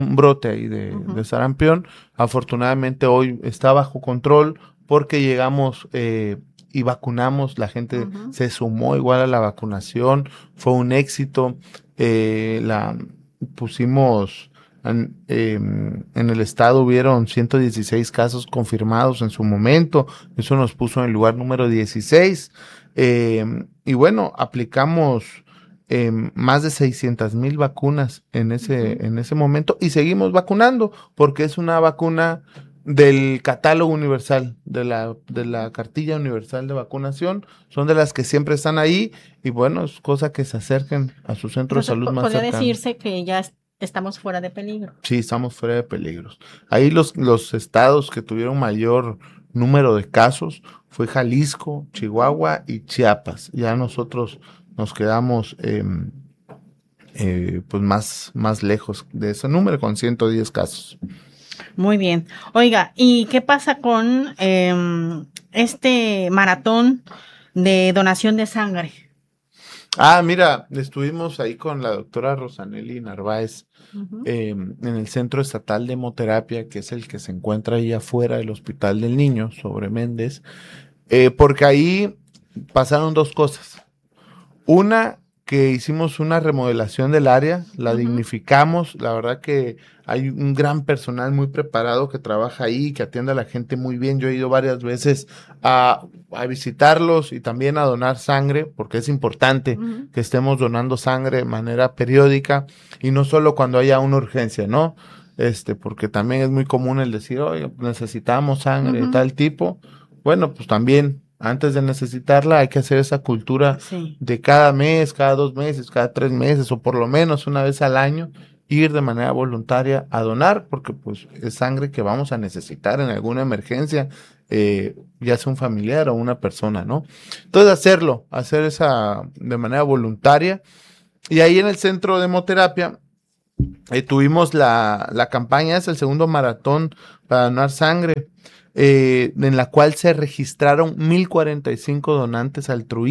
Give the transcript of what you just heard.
un brote ahí de sarampión. Afortunadamente hoy está bajo control porque llegamos y vacunamos, la gente se sumó igual a la vacunación, fue un éxito. La pusimos en el estado hubieron 116 casos confirmados en su momento, eso nos puso en el lugar número 16. Y bueno, aplicamos más de 600,000 vacunas en ese momento y seguimos vacunando porque es una vacuna del catálogo universal, de la cartilla universal de vacunación, son de las que siempre están ahí y bueno, es cosa que se acerquen a su centro de Entonces, salud más podría cercano. decirse que ya estamos fuera de peligro. Sí, estamos fuera de peligros. Ahí los estados que tuvieron mayor número de casos fue Jalisco, Chihuahua y Chiapas. Ya nosotros nos quedamos pues más lejos de ese número con 110 casos. Muy bien. Oiga, ¿y qué pasa con este maratón de donación de sangre? Mira, estuvimos ahí con la doctora Rosanelli Narváez en el Centro Estatal de Hemoterapia, que es el que se encuentra ahí afuera del Hospital del Niño, sobre Méndez, porque ahí pasaron dos cosas. Una, que hicimos una remodelación del área, la dignificamos, la verdad que hay un gran personal muy preparado que trabaja ahí, que atiende a la gente muy bien. Yo he ido varias veces a visitarlos y también a donar sangre, porque es importante que estemos donando sangre de manera periódica y no solo cuando haya una urgencia, ¿no? Porque también es muy común el decir, oye, necesitamos sangre de tal tipo. Bueno, pues también antes de necesitarla hay que hacer esa cultura de cada mes, cada 2 meses, cada 3 meses o por lo menos una vez al año ir de manera voluntaria a donar porque pues es sangre que vamos a necesitar en alguna emergencia, ya sea un familiar o una persona, ¿no? Entonces hacer esa de manera voluntaria y ahí en el centro de hemoterapia tuvimos la campaña, es el segundo maratón para donar sangre, en la cual se registraron 1,045 donantes altruistas.